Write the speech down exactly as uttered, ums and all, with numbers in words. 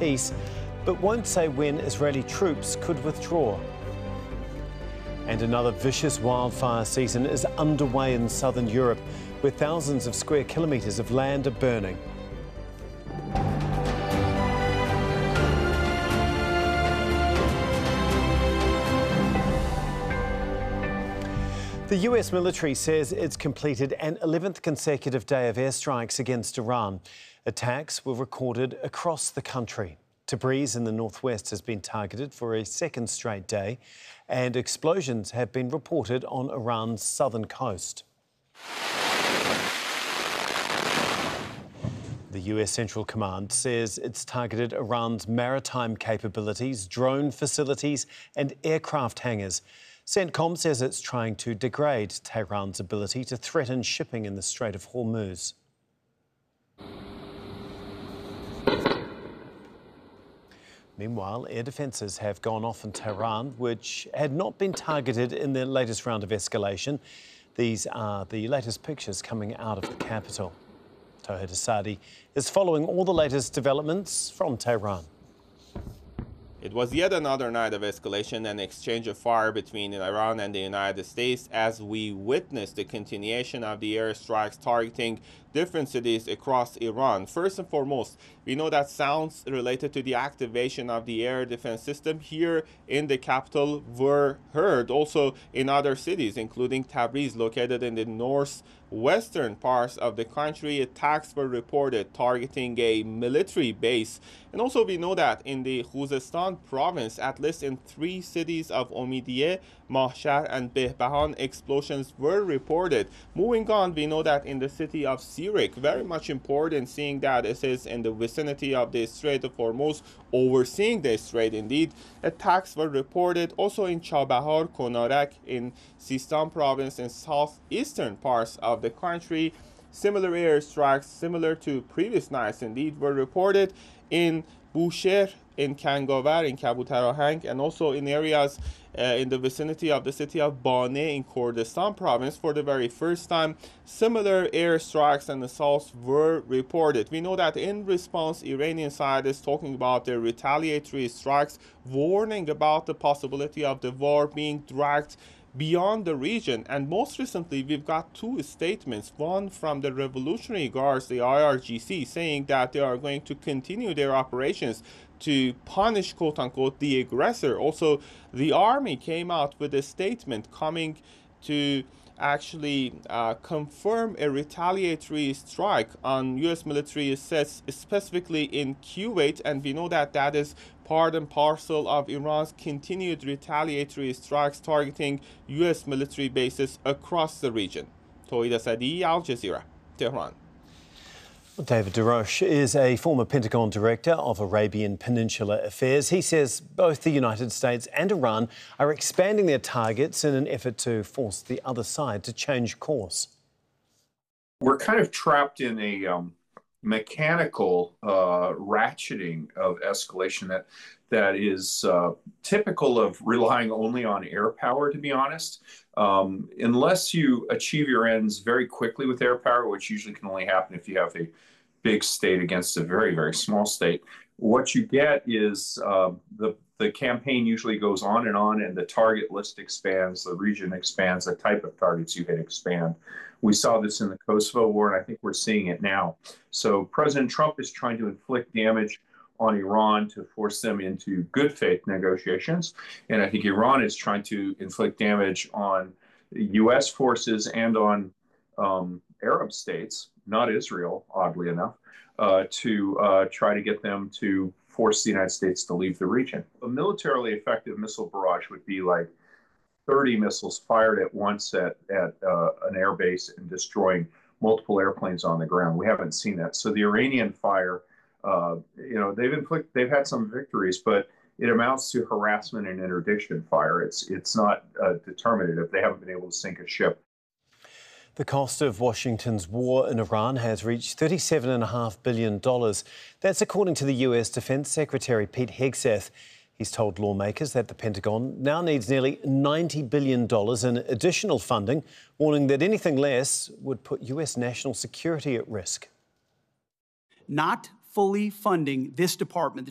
peace, but won't say when Israeli troops could withdraw. And another vicious wildfire season is underway in southern Europe, where thousands of square kilometres of land are burning. The U S military says it's completed an eleventh consecutive day of airstrikes against Iran. Attacks were recorded across the country. Tabriz in the northwest has been targeted for a second straight day, and explosions have been reported on Iran's southern coast. The U S Central Command says it's targeted Iran's maritime capabilities, drone facilities and aircraft hangars. CENTCOM says it's trying to degrade Tehran's ability to threaten shipping in the Strait of Hormuz. Meanwhile, air defences have gone off in Tehran, which had not been targeted in the latest round of escalation. These are the latest pictures coming out of the capital. Tohid Asadi is following all the latest developments from Tehran. It was yet another night of escalation and exchange of fire between Iran and the United States as we witnessed the continuation of the airstrikes targeting different cities across Iran. First and foremost, we know that sounds related to the activation of the air defense system here in the capital were heard also in other cities, including Tabriz, located in the northwestern parts of the country. Attacks were reported targeting a military base. And also we know that in the Khuzestan province, at least in three cities of Omidyeh, Mahshar and Behbahan, explosions were reported. Moving on, we know that in the city of Sirik, very much important, seeing that it is in the vicinity of the Strait of Hormuz, overseeing the strait indeed, attacks were reported. Also in Chabahar, Konarak in Sistan province in southeastern parts of the country, similar airstrikes, similar to previous nights indeed, were reported in Bushehr, in Kangavar, in Kabutarahang, and also in areas uh, in the vicinity of the city of Bane in Kurdistan province. For the very first time, similar airstrikes and assaults were reported. We know that in response, Iranian side is talking about their retaliatory strikes, warning about the possibility of the war being dragged beyond the region. And most recently, we've got two statements, one from the Revolutionary Guards, the I R G C, saying that they are going to continue their operations to punish, quote-unquote, the aggressor. Also, the army came out with a statement coming to actually uh, confirm a retaliatory strike on U S military assets, specifically in Kuwait, and we know that that is part and parcel of Iran's continued retaliatory strikes targeting U S military bases across the region. Tohid Asadi, Al Jazeera, Tehran. David DeRoche is a former Pentagon director of Arabian Peninsula Affairs. He says both the United States and Iran are expanding their targets in an effort to force the other side to change course. We're kind of trapped in a um, mechanical uh, ratcheting of escalation that that is uh, typical of relying only on air power, to be honest. Um, unless you achieve your ends very quickly with air power, which usually can only happen if you have a big state against a very, very small state, what you get is uh, the, the campaign usually goes on and on, and the target list expands, the region expands, the type of targets you hit expand. We saw this in the Kosovo War, and I think we're seeing it now. So President Trump is trying to inflict damage on Iran to force them into good faith negotiations. And I think Iran is trying to inflict damage on U S forces and on um, Arab states, not Israel, oddly enough, uh, to uh, try to get them to force the United States to leave the region. A militarily effective missile barrage would be like thirty missiles fired at once at, at uh, an air base and destroying multiple airplanes on the ground. We haven't seen that. So the Iranian fire, Uh, you know, they've inflicted, they've had some victories, but it amounts to harassment and interdiction fire. It's it's not uh, determinative. They haven't been able to sink a ship. The cost of Washington's war in Iran has reached thirty-seven point five billion dollars. That's according to the U S Defense Secretary Pete Hegseth. He's told lawmakers that the Pentagon now needs nearly ninety billion dollars in additional funding, warning that anything less would put U S national security at risk. Not fully funding this department,